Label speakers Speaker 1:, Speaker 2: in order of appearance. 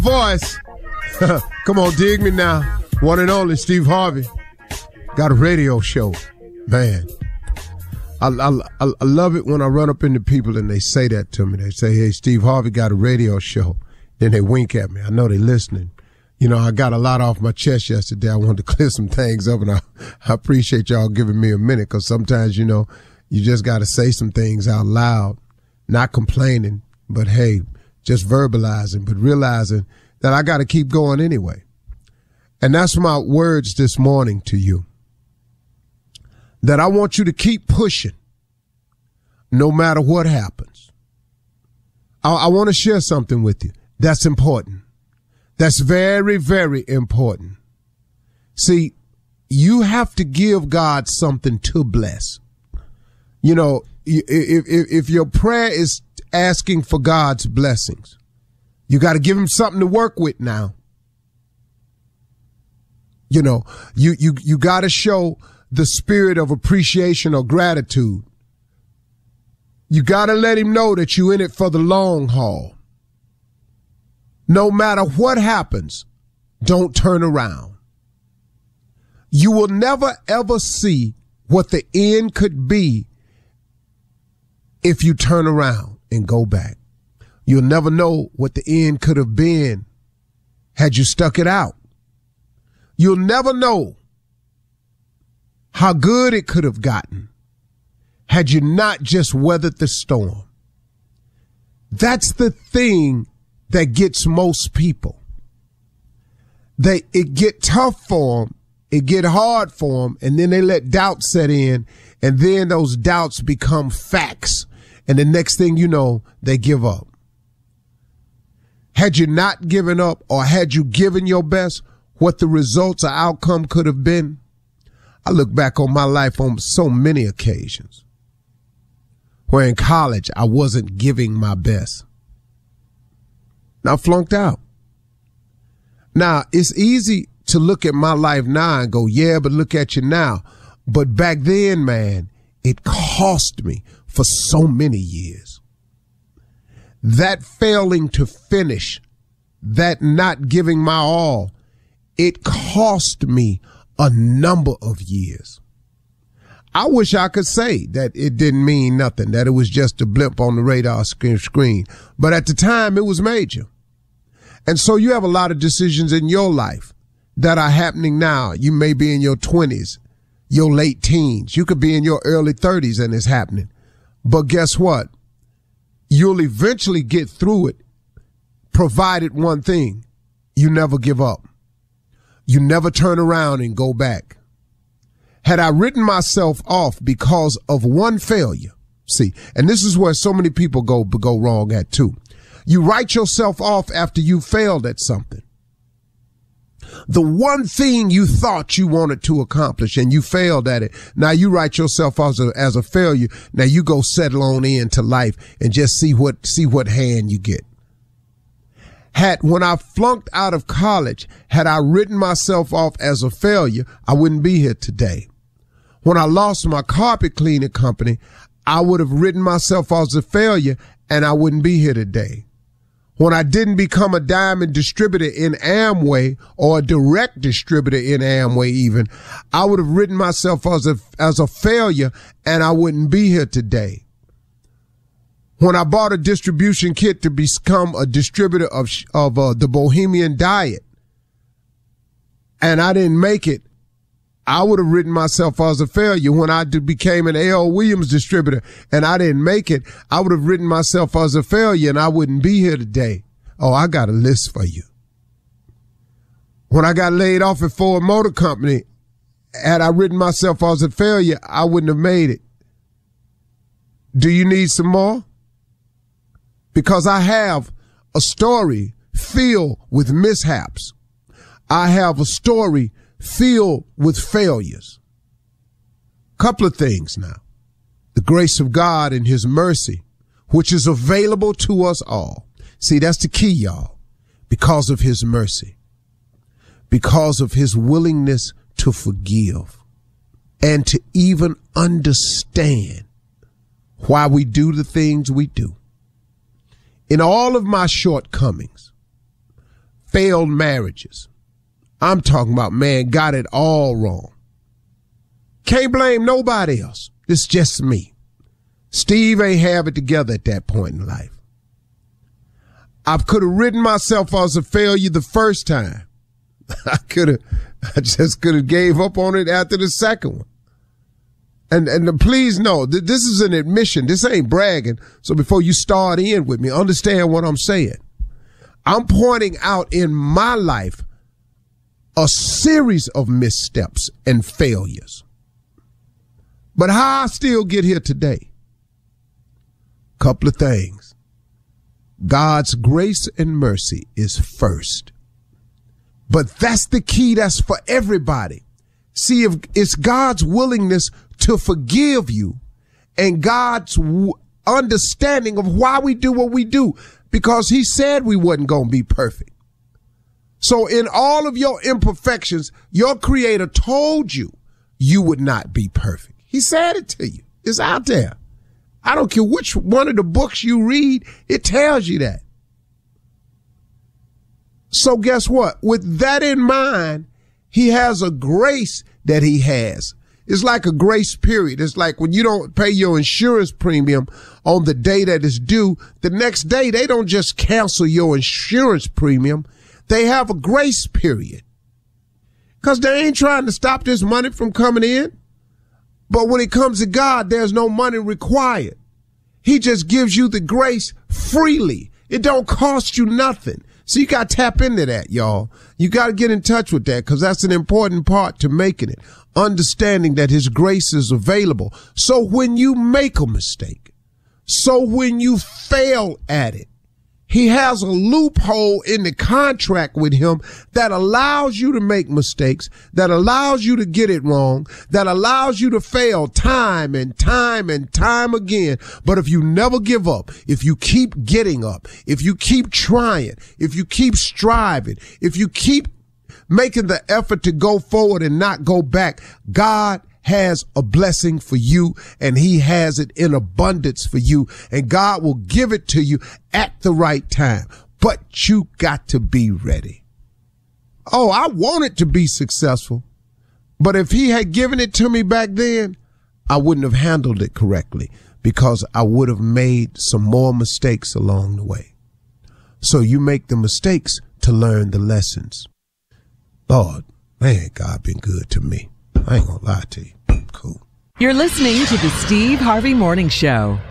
Speaker 1: Voice. Come on, dig me now. One and only Steve Harvey. Got a radio show. Man. I love it when I run up into people and they say that to me. They say, hey, Steve Harvey got a radio show. Then they wink at me. I know they're listening. You know, I got a lot off my chest yesterday. I wanted to clear some things up, and I appreciate y'all giving me a minute, because sometimes, you know, you just got to say some things out loud, not complaining, but hey, just verbalizing, but realizing that I got to keep going anyway. And that's my words this morning to you. That I want you to keep pushing no matter what happens. I want to share something with you that's important. That's very, very important. See, you have to give God something to bless. You know, if your prayer is asking for God's blessings, you got to give him something to work with now. You know, you got to show the spirit of appreciation or gratitude. You got to let him know that you're in it for the long haul. No matter what happens, don't turn around. You will never, ever see what the end could be if you turn around and go back. You'll never know what the end could have been had you stuck it out. You'll never know how good it could have gotten had you not just weathered the storm. That's the thing that gets most people. It get tough for them, it get hard for them, and then they let doubt set in, and then those doubts become facts, and the next thing you know, they give up. Had you not given up, or had you given your best, what the results or outcome could have been? I look back on my life on so many occasions where in college I wasn't giving my best. Now, flunked out. Now, it's easy to look at my life now and go, yeah, but look at you now. But back then, man, it cost me for so many years. That failing to finish, that not giving my all, it cost me a number of years. I wish I could say that it didn't mean nothing, that it was just a blip on the radar screen. But at the time, it was major. And so you have a lot of decisions in your life that are happening now. You may be in your 20s, your late teens. You could be in your early 30s and it's happening. But guess what? You'll eventually get through it, provided one thing: you never give up. You never turn around and go back. Had I written myself off because of one failure, see, and this is where so many people go wrong at too. You write yourself off after you failed at something. The one thing you thought you wanted to accomplish and you failed at it. Now you write yourself off as a failure. Now you go settle on into life and just see what hand you get. When I flunked out of college, had I written myself off as a failure, I wouldn't be here today. When I lost my carpet cleaning company, I would have written myself off as a failure and I wouldn't be here today. When I didn't become a diamond distributor in Amway, or a direct distributor in Amway even, I would have written myself as a failure and I wouldn't be here today. When I bought a distribution kit to become a distributor of the Bohemian Diet and I didn't make it, I would have written myself as a failure. When I became an A.L. Williams distributor and I didn't make it, I would have written myself as a failure and I wouldn't be here today. Oh, I got a list for you. When I got laid off at Ford Motor Company, had I written myself as a failure, I wouldn't have made it. Do you need some more? Because I have a story filled with mishaps. I have a story filled with failures. Couple of things now. The grace of God and his mercy, which is available to us all. See, that's the key, y'all. Because of his mercy. Because of his willingness to forgive. And to even understand why we do the things we do. In all of my shortcomings, failed marriages. I'm talking about, man, got it all wrong. Can't blame nobody else. It's just me. Steve ain't have it together at that point in life. I could have written myself as a failure the first time. I just could have gave up on it after the second one. And please know that this is an admission. This ain't bragging. So before you start in with me, understand what I'm saying. I'm pointing out in my life a series of missteps and failures. But how I still get here today? Couple of things. God's grace and mercy is first. But that's the key. That's for everybody. See, if it's God's willingness to forgive you and God's understanding of why we do what we do, because he said we wasn't going to be perfect. So in all of your imperfections, your creator told you you would not be perfect. He said it to you. It's out there. I don't care which one of the books you read, it tells you that. So guess what? With that in mind, he has a grace that he has. It's like a grace period. It's like when you don't pay your insurance premium on the day that it's due, the next day they don't just cancel your insurance premium. They have a grace period because they ain't trying to stop this money from coming in. But when it comes to God, there's no money required. He just gives you the grace freely. It don't cost you nothing. So you got to tap into that, y'all. You got to get in touch with that because that's an important part to making it. Understanding that his grace is available. So when you make a mistake, so when you fail at it, he has a loophole in the contract with him that allows you to make mistakes, that allows you to get it wrong, that allows you to fail time and time and time again. But if you never give up, if you keep getting up, if you keep trying, if you keep striving, if you keep making the effort to go forward and not go back, God has a blessing for you and he has it in abundance for you, and God will give it to you at the right time. But you got to be ready. Oh, I wanted to be successful, but if he had given it to me back then, I wouldn't have handled it correctly because I would have made some more mistakes along the way. So you make the mistakes to learn the lessons. Lord, man, God been good to me. I ain't gonna lie to you. Cool.
Speaker 2: You're listening to the Steve Harvey Morning Show.